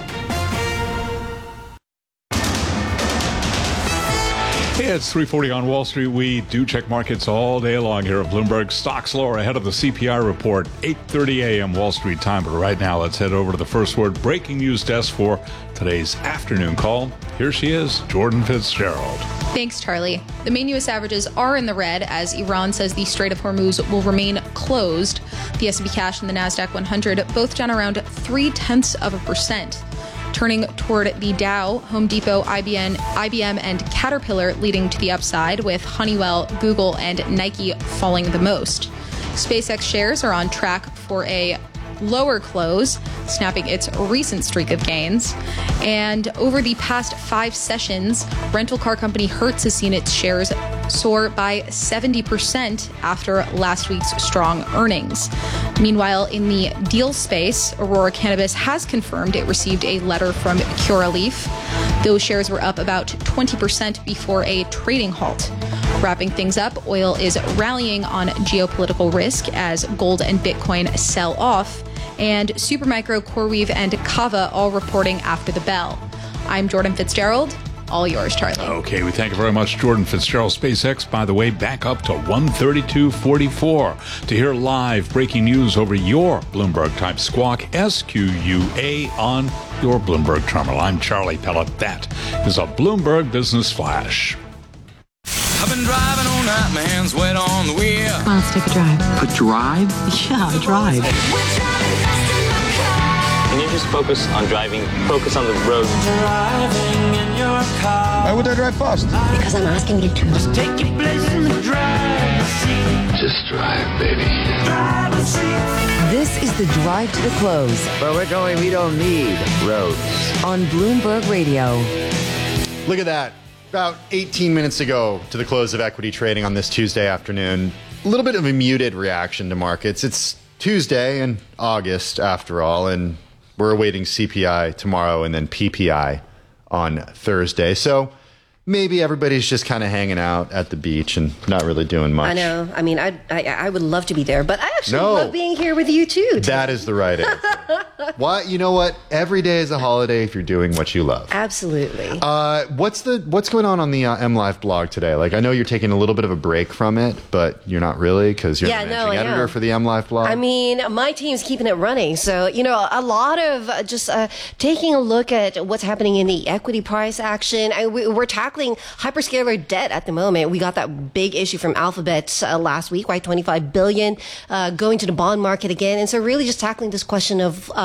Hey, it's three forty on Wall Street. We do check markets all day long here at Bloomberg. Stocks lower ahead of the C P I report, eight thirty a.m. Wall Street time. But right now, let's head over to the First Word breaking news desk for today's afternoon call. Here she is, Jordan Fitzgerald. Thanks, Charlie. The main U S averages are in the red as Iran says the Strait of Hormuz will remain closed. The S and P Cash and the NASDAQ one hundred both down around three-tenths of a percent. Turning toward the Dow, Home Depot, I B M, I B M, and Caterpillar leading to the upside, with Honeywell, Google, and Nike falling the most. SpaceX shares are on track for a lower close, snapping its recent streak of gains. And over the past five sessions, rental car company Hertz has seen its shares soar by seventy percent after last week's strong earnings. Meanwhile, in the deal space, Aurora Cannabis has confirmed it received a letter from Curaleaf. Those shares were up about twenty percent before a trading halt. Wrapping things up, oil is rallying on geopolitical risk as gold and Bitcoin sell off, and Supermicro, CoreWeave, and Kava all reporting after the bell. I'm Jordan Fitzgerald. All yours, Charlie. Okay, we thank you very much, Jordan Fitzgerald. SpaceX, by the way, back up to one thirty-two forty-four. To hear live breaking news over your Bloomberg-type squawk, S Q U A on your Bloomberg terminal. I'm Charlie Pellet. That is a Bloomberg Business Flash. I've been driving all night, my hands wet on the wheel. Come on, let's take a drive. A drive? Yeah, a drive. Can you just focus on driving? Focus on the road. Driving in your car. Why would I drive fast? Because I'm asking you to. Just take your place in the driver's seat. Just drive, baby. Driver's seat. This is the Drive to the Close. But we're going, we don't need roads. On Bloomberg Radio. Look at that. About eighteen minutes ago to the close of equity trading on this Tuesday afternoon. A little bit of a muted reaction to markets. It's Tuesday in August, after all, and we're awaiting C P I tomorrow and then P P I on Thursday. So maybe everybody's just kind of hanging out at the beach and not really doing much. I know. I mean, I I, I would love to be there, but I actually No. love being here with you too. That is the right answer. Why? You know what? Every day is a holiday if you're doing what you love. Absolutely. Uh, what's the what's going on on the uh, MLive blog today? Like, I know you're taking a little bit of a break from it, but you're not really, because you're Yeah, the no, managing I editor am. for the MLive blog. I mean, my team's keeping it running. So, you know, a lot of uh, just uh, taking a look at what's happening in the equity price action. I, we, we're tackling hyperscaler debt at the moment. We got that big issue from Alphabet uh, last week, right? twenty-five billion dollars uh, going to the bond market again. And so really just tackling this question of um,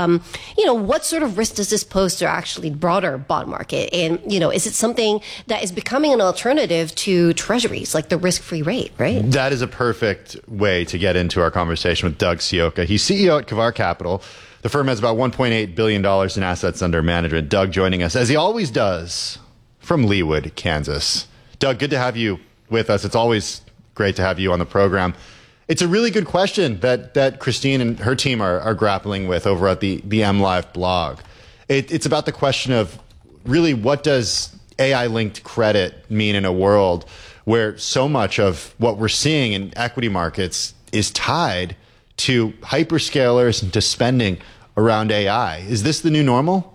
Um, you know, what sort of risk does this pose to actually broader bond market? And, you know, is it something that is becoming an alternative to treasuries, like the risk-free rate, right? That is a perfect way to get into our conversation with Doug Sioka. He's C E O at Kavar Capital. The firm has about one point eight billion dollars in assets under management. Doug joining us, as he always does, from Leawood, Kansas. Doug, good to have you with us. It's always great to have you on the program. It's a really good question that that Christine and her team are, are grappling with over at the, the MLive blog. It, it's about the question of really what does A I-linked credit mean in a world where so much of what we're seeing in equity markets is tied to hyperscalers and to spending around A I. Is this the new normal?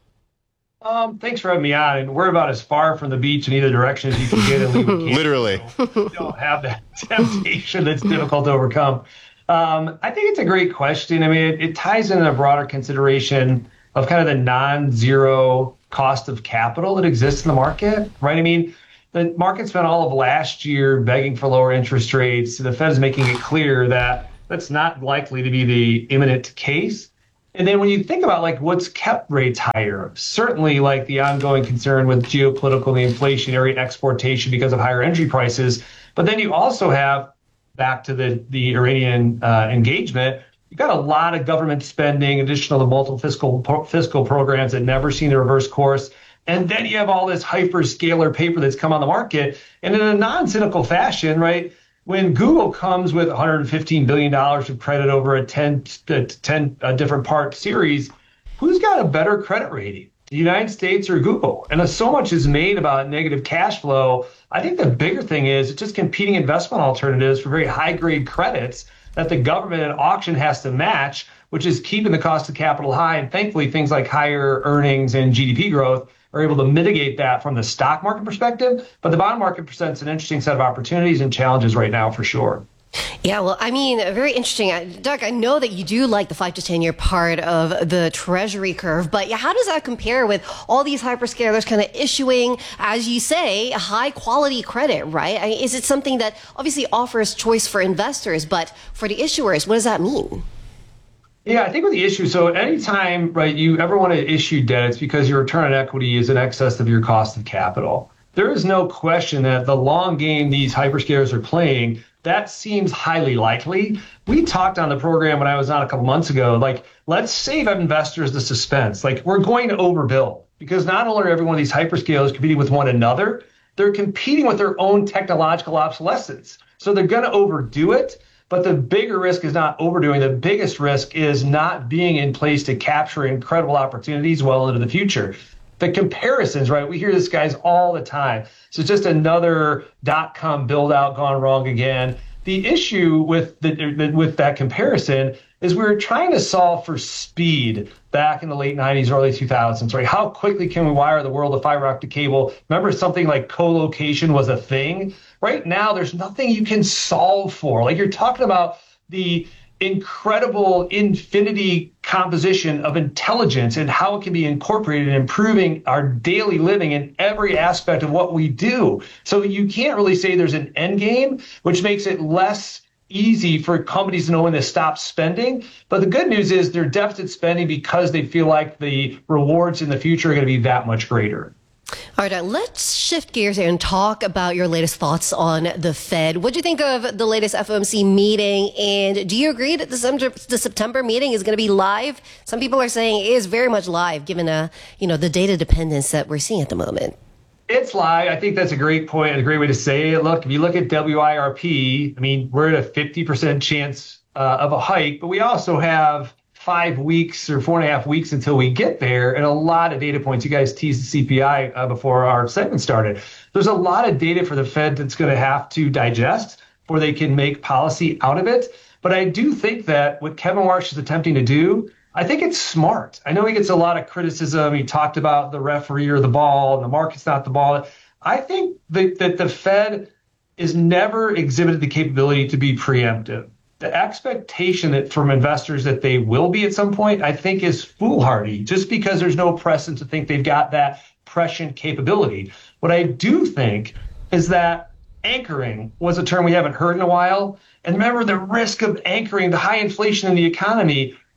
Um, thanks for having me on. And we're about as far from the beach in either direction as you can get in Leawood, Kansas. Literally. So we don't have that temptation that's difficult to overcome. Um, I think it's a great question. I mean, it, it ties in a broader consideration of kind of the non-zero cost of capital that exists in the market, right? I mean, the market spent all of last year begging for lower interest rates. The Fed is making it clear that that's not likely to be the imminent case. And then when you think about like what's kept rates higher, certainly like the ongoing concern with geopolitical and inflationary exportation because of higher energy prices. But then you also have, back to the, the Iranian uh, engagement, you've got a lot of government spending, additional to multiple fiscal fiscal programs that never seen the reverse course. And then you have all this hyperscaler paper that's come on the market. And in a non-cynical fashion, right, when Google comes with one hundred fifteen billion dollars of credit over a ten, ten uh, different part series, who's got a better credit rating, the United States or Google? And as so much is made about negative cash flow, I think the bigger thing is it's just competing investment alternatives for very high-grade credits that the government at auction has to match, which is keeping the cost of capital high. And thankfully, things like higher earnings and G D P growth are able to mitigate that from the stock market perspective. But the bond market presents an interesting set of opportunities and challenges right now for sure. Yeah, well, I mean, very interesting. Doug, I know that you do like the five to ten year part of the treasury curve, but yeah, how does that compare with all these hyperscalers kind of issuing, as you say, high quality credit, right? I mean, is it something that obviously offers choice for investors, but for the issuers, what does that mean? Yeah, I think with the issue, so anytime, right, you ever want to issue debt, it's because your return on equity is in excess of your cost of capital. There is no question that the long game these hyperscalers are playing, that seems highly likely. We talked on the program when I was on a couple months ago, like, let's save investors the suspense. Like, we're going to overbuild because not only are every one of these hyperscalers competing with one another, they're competing with their own technological obsolescence. So they're going to overdo it. But the bigger risk is not overdoing. The biggest risk is not being in place to capture incredible opportunities well into the future. The comparisons, right? We hear this guys all the time. So it's just another dot-com build-out gone wrong again. The issue with the, with that comparison is we were trying to solve for speed back in the late nineties, early two thousands, right? How quickly can we wire the world of fiber optic cable? Remember something like co-location was a thing? Right now, there's nothing you can solve for. Like you're talking about the incredible infinity composition of intelligence and how it can be incorporated in improving our daily living in every aspect of what we do. So you can't really say there's an end game, which makes it less easy for companies to know when to stop spending. But the good news is they're deficit spending because they feel like the rewards in the future are going to be that much greater. All right, let's shift gears here and talk about your latest thoughts on the Fed. What do you think of the latest F O M C meeting? And do you agree that the, the September meeting is going to be live? Some people are saying it is very much live, given uh, you know, the data dependence that we're seeing at the moment. It's live. I think that's a great point, a great way to say it. Look, if you look at W I R P, I mean, we're at a fifty percent chance uh, of a hike, but we also have five weeks or four and a half weeks until we get there, and a lot of data points. You guys teased the C P I uh, before our segment started. There's a lot of data for the Fed that's going to have to digest before they can make policy out of it. But I do think that what Kevin Warsh is attempting to do, I think it's smart. I know he gets a lot of criticism. He talked about the referee or the ball, and the market's not the ball. I think that, that the Fed has never exhibited the capability to be preemptive. The expectation that from investors that they will be at some point, I think, is foolhardy, just because there's no precedent to think they've got that prescient capability. What I do think is that anchoring was a term we haven't heard in a while. And remember, the risk of anchoring the high inflation in the economy,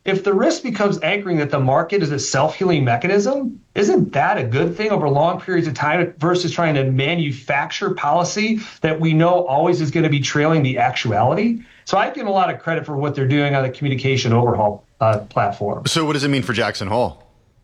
if the risk becomes anchoring that the market is a self-healing mechanism, isn't that a good thing over long periods of time versus trying to manufacture policy that we know always is going to be trailing the actuality? So I give them a lot of credit for what they're doing on the communication overhaul uh, platform. So what does it mean for Jackson Hole?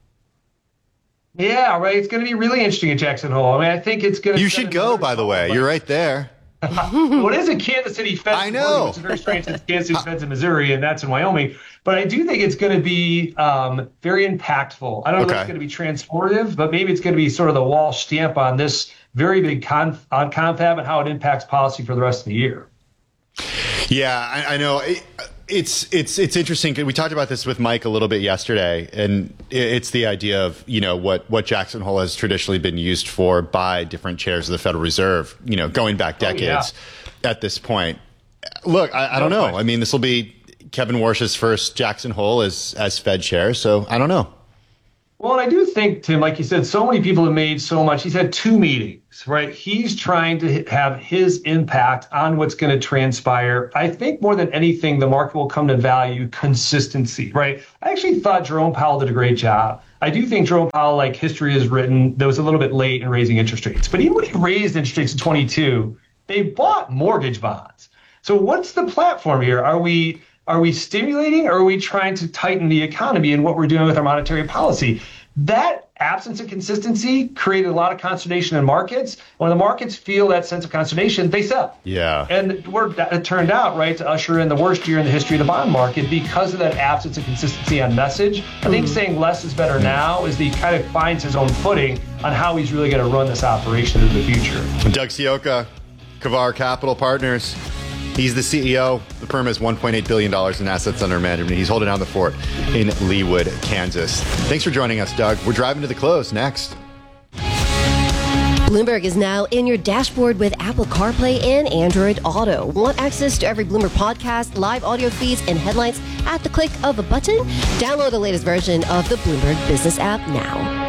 Yeah, right. It's going to be really interesting at Jackson Hole. I mean, I think it's going to... You should go, by the way. You're right there. Well, it is in Kansas City Feds. I know. Which is very strange since Kansas City Feds in Missouri, and that's in Wyoming. But I do think it's going to be um, very impactful. I don't know Okay. if it's going to be transformative, but maybe it's going to be sort of the Walsh stamp on this very big conf- on confab and how it impacts policy for the rest of the year. Yeah, I, I know. It, it's it's it's interesting. We talked about this with Mike a little bit yesterday, and it's the idea of, you know, what what Jackson Hole has traditionally been used for by different chairs of the Federal Reserve, you know, going back decades Oh, yeah. at this point. Look, I, I don't know. I mean, this will be Kevin Warsh's first Jackson Hole as as Fed chair, so I don't know. Well, and I do think, Tim, like you said, so many people have made so much. He's had two meetings, right? He's trying to have his impact on what's going to transpire. I think more than anything, the market will come to value consistency, right? I actually thought Jerome Powell did a great job. I do think Jerome Powell, like history has written, that was a little bit late in raising interest rates. But even when he raised interest rates in twenty-two, they bought mortgage bonds. So what's the platform here? Are we... Are we stimulating, or are we trying to tighten the economy in what we're doing with our monetary policy? That absence of consistency created a lot of consternation in markets. When the markets feel that sense of consternation, they sell. Yeah. And we're, it turned out, right, to usher in the worst year in the history of the bond market because of that absence of consistency on message. I think saying less is better now is the kind of finds his own footing on how he's really going to run this operation into the future. Doug Sioka, Kavar Capital Partners. He's the C E O. The firm has one point eight billion dollars in assets under management. He's holding down the fort in Leawood, Kansas. Thanks for joining us, Doug. We're driving to the close next. Bloomberg is now in your dashboard with Apple CarPlay and Android Auto. Want access to every Bloomberg podcast, live audio feeds, and headlines at the click of a button? Download the latest version of the Bloomberg Business app now.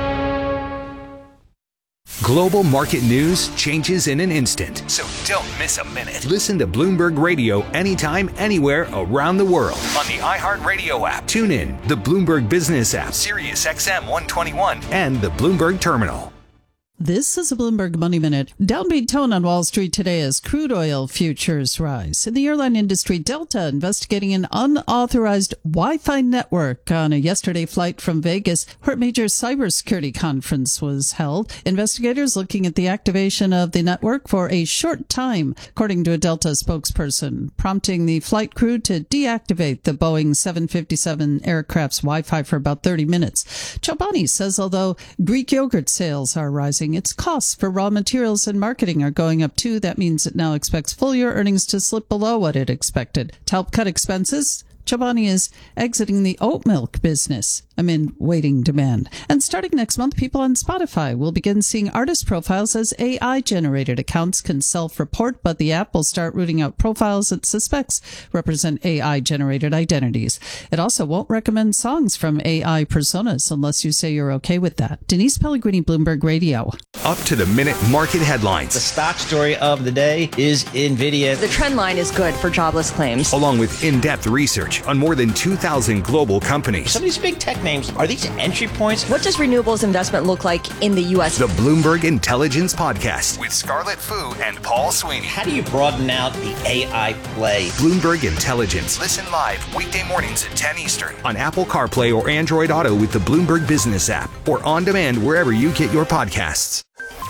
Global market news changes in an instant, so don't miss a minute. Listen to Bloomberg Radio anytime, anywhere around the world on the iHeartRadio app. Tune in, the Bloomberg Business app, Sirius X M one twenty-one, and the Bloomberg Terminal. This is a Bloomberg Money Minute. Downbeat tone on Wall Street today as crude oil futures rise. In the airline industry, Delta investigating an unauthorized Wi-Fi network on a yesterday flight from Vegas where a major cybersecurity conference was held. Investigators looking at the activation of the network for a short time, according to a Delta spokesperson, prompting the flight crew to deactivate the Boeing seven fifty-seven aircraft's Wi-Fi for about thirty minutes. Chobani says although Greek yogurt sales are rising, its costs for raw materials and marketing are going up too. That means it now expects full year earnings to slip below what it expected. To help cut expenses, Chobani is exiting the oat milk business amid waiting demand. And starting next month, people on Spotify will begin seeing artist profiles as A I-generated. Accounts can self-report, but the app will start rooting out profiles it suspects represent A I-generated identities. It also won't recommend songs from A I personas unless you say you're okay with that. Denise Pellegrini, Bloomberg Radio. Up to the minute market headlines. The stock story of the day is NVIDIA. The trend line is good for jobless claims. Along with in-depth research on more than two thousand global companies. Some of these big tech names, are these entry points? What does renewables investment look like in the U S? The Bloomberg Intelligence Podcast with Scarlett Fu and Paul Sweeney. How do you broaden out the A I play? Bloomberg Intelligence. Listen live weekday mornings at ten Eastern on Apple CarPlay or Android Auto with the Bloomberg Business app or on demand wherever you get your podcasts.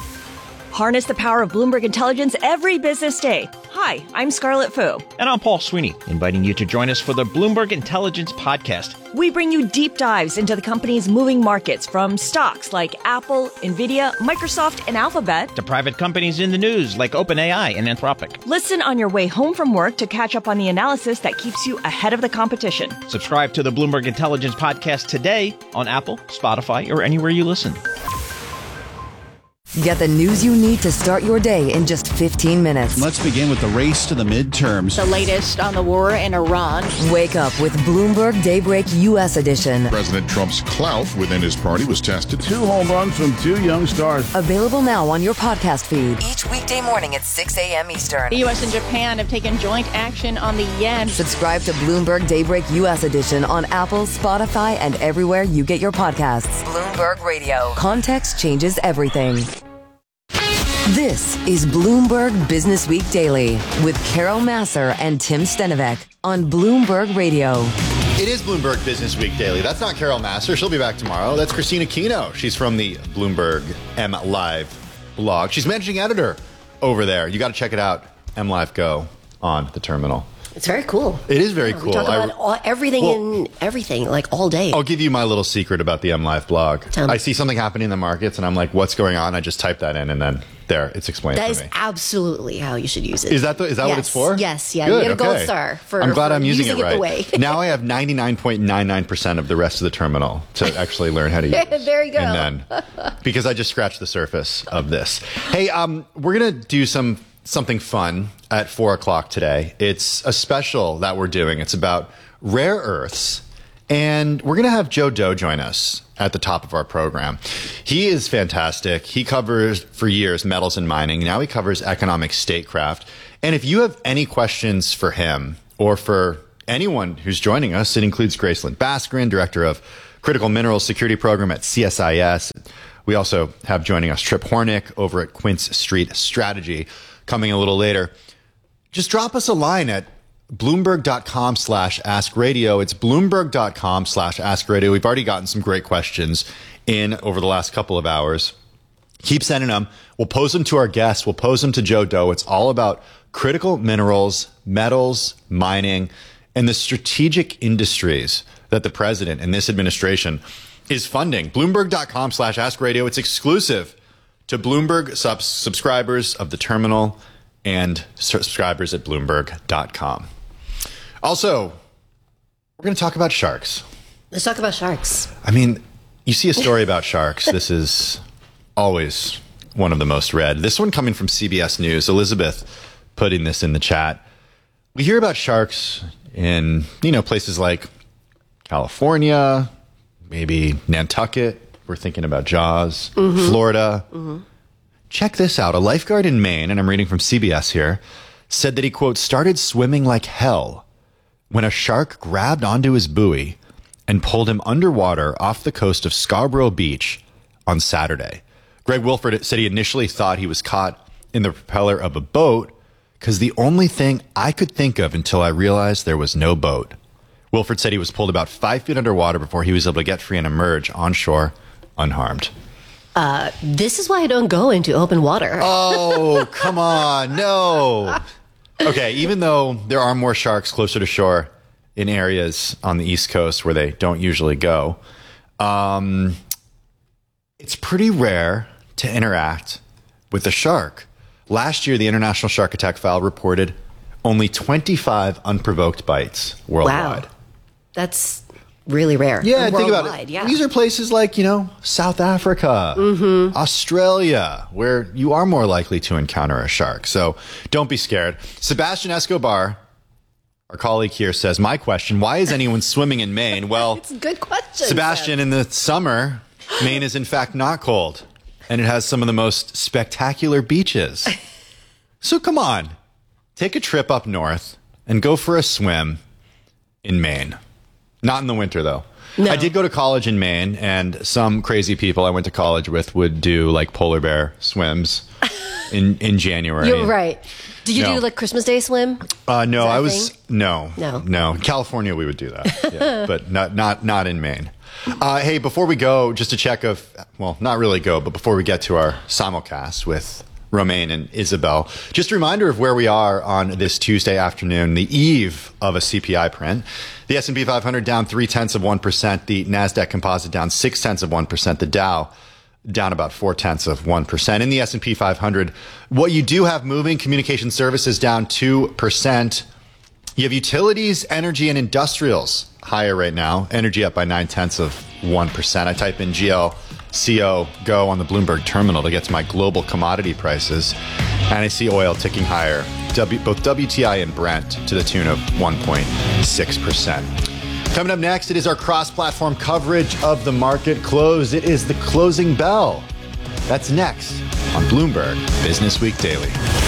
Harness the power of Bloomberg Intelligence every business day. Hi, I'm Scarlett Fu. And I'm Paul Sweeney, inviting you to join us for the Bloomberg Intelligence Podcast. We bring you deep dives into the company's moving markets, from stocks like Apple, NVIDIA, Microsoft, and Alphabet, to private companies in the news like OpenAI and Anthropic. Listen on your way home from work to catch up on the analysis that keeps you ahead of the competition. Subscribe to the Bloomberg Intelligence Podcast today on Apple, Spotify, or anywhere you listen. Get the news you need to start your day in just fifteen minutes. Let's begin with the race to the midterms. The latest on the war in Iran. Wake up with Bloomberg Daybreak U S edition. President Trump's clout within his party was tested. Two home runs from two young stars. Available now on your podcast feed. Each weekday morning at six a.m. Eastern. The U S and Japan have taken joint action on the yen. Subscribe to Bloomberg Daybreak U S edition on Apple, Spotify, and everywhere you get your podcasts. Bloomberg Radio. Context changes everything. This is Bloomberg Business Week Daily with Carol Massar and Tim Stenovec on Bloomberg Radio. It is Bloomberg Business Week Daily. That's not Carol Massar. She'll be back tomorrow. That's Christina Kino. She's from the Bloomberg M Live blog. She's managing editor over there. You got to check it out. M Live Go on the terminal. It's very cool. It is very yeah, cool. We talk about I, all, everything well, and everything, like all day. I'll give you my little secret about the M Live blog. Tell me. I see something happening in the markets, and I'm like, what's going on? I just type that in, and then there, it's explained that to is me. absolutely how you should use it. Is that the, is that yes. what it's for? Yes, yeah. Good, you get a okay. gold star for I'm glad for I'm using, using it right. the way. Now I have ninety-nine point nine nine percent of the rest of the terminal to actually learn how to use it. There you go. And then, because I just scratched the surface of this. Hey, um, we're going to do some something fun at four o'clock today. It's a special that we're doing. It's about rare earths. And we're going to have Joe Doe join us at the top of our program. He is fantastic. He covers for years metals and mining. Now he covers economic statecraft. And if you have any questions for him or for anyone who's joining us, it includes Gracelyn Baskrin, director of Critical Minerals Security Program at C S I S. We also have joining us Trip Hornick over at Quince Street Strategy coming a little later. Just drop us a line at Bloomberg.com slash Ask Radio. It's Bloomberg.com slash Ask Radio. We've already gotten some great questions in over the last couple of hours. Keep sending them. We'll pose them to our guests. We'll pose them to Joe Doe. It's all about critical minerals, metals, mining, and the strategic industries that the president and this administration is funding. Bloomberg.com slash Ask Radio. It's exclusive to Bloomberg sub- subscribers of the terminal and subscribers at Bloomberg dot com. Also, we're going to talk about sharks. Let's talk about sharks. I mean, you see a story about sharks. This is always one of the most read. This one coming from C B S News. Elizabeth putting this in the chat. We hear about sharks in, you know, places like California, maybe Nantucket. We're thinking about Jaws, mm-hmm. Florida. Mm-hmm. Check this out. A lifeguard in Maine, and I'm reading from C B S here, said that he, quote, started swimming like hell when a shark grabbed onto his buoy and pulled him underwater off the coast of Scarborough Beach on Saturday. Greg Wilford said he initially thought he was caught in the propeller of a boat because the only thing I could think of until I realized there was no boat. Wilford said he was pulled about five feet underwater before he was able to get free and emerge on shore unharmed. Uh, this is why I don't go into open water. Oh, come on. No. Okay, even though there are more sharks closer to shore in areas on the East Coast where they don't usually go, um, it's pretty rare to interact with a shark. Last year, the International Shark Attack File reported only twenty-five unprovoked bites worldwide. Wow. That's really rare. Yeah, worldwide, think about it. Yeah. These are places like, you know, South Africa, mm-hmm. Australia, where you are more likely to encounter a shark. So don't be scared. Sebastian Escobar, our colleague here, says, my question, why is anyone swimming in Maine? Well, it's a good question. Sebastian, Seb. in the summer, Maine is in fact not cold, and it has some of the most spectacular beaches. So come on, take a trip up north and go for a swim in Maine. Not in the winter, though. No. I did go to college in Maine, and some crazy people I went to college with would do like polar bear swims in, in January. You're right. Did you no. do like Christmas Day swim? Uh, no, I was thing? no, no, no. In California, we would do that, yeah, but not not not in Maine. Uh, hey, before we go, just to check of well, not really go, but before we get to our simulcast with Romaine and Isabel, just a reminder of where we are on this Tuesday afternoon, the eve of a C P I print. The S and P five hundred down three tenths of one percent. The NASDAQ Composite down six tenths of one percent. The Dow down about four tenths of one percent. In the S and P five hundred, what you do have moving, communication services down two percent. You have utilities, energy, and industrials higher right now. Energy up by nine tenths of one percent. I type in G L C O go on the Bloomberg terminal to get to my global commodity prices, and I see oil ticking higher, w, both W T I and Brent, to the tune of one point six percent. Coming up next, it is our cross-platform coverage of the market close. It is the closing bell. That's next on Bloomberg Business Week Daily.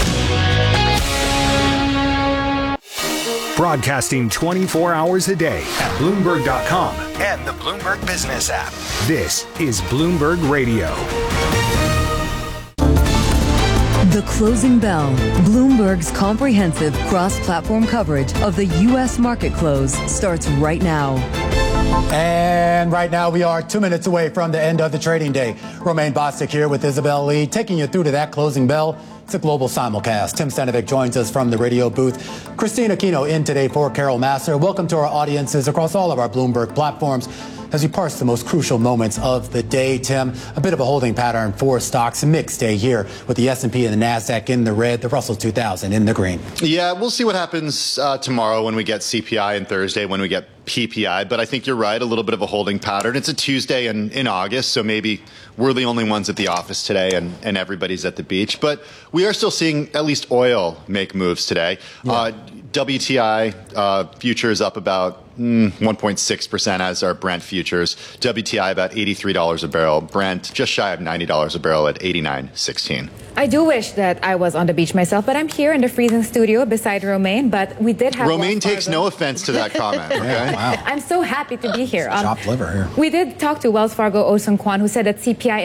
Broadcasting twenty-four hours a day at Bloomberg dot com and the Bloomberg Business app. This is Bloomberg Radio. The Closing Bell, Bloomberg's comprehensive cross-platform coverage of the U S market close, starts right now. And right now we are two minutes away from the end of the trading day. Romaine Bostick here with Isabel Lee, taking you through to that closing bell. It's a global simulcast. Tim Stanovic joins us from the radio booth. Christine Aquino in today for Carol Massar. Welcome to our audiences across all of our Bloomberg platforms as we parse the most crucial moments of the day. Tim, a bit of a holding pattern for stocks. A mixed day here with the S and P and the NASDAQ in the red, the Russell two thousand in the green. Yeah, we'll see what happens uh, tomorrow when we get C P I and Thursday when we get P P I. But I think you're right, a little bit of a holding pattern. It's a Tuesday in, in August, so maybe we're the only ones at the office today and, and everybody's at the beach. But we are still seeing at least oil make moves today. Yeah. Uh, W T I uh, futures up about mm, one point six percent, as are Brent futures. W T I about eighty-three dollars a barrel. Brent just shy of ninety dollars a barrel at eighty-nine sixteen. I do wish that I was on the beach myself, but I'm here in the freezing studio beside Romaine. But we did have Romaine takes no offense to that comment. Okay? Yeah, wow. I'm so happy to be here. Um, Chopped liver here. We did talk to Wells Fargo Oh Seung Kwon, who said that C P I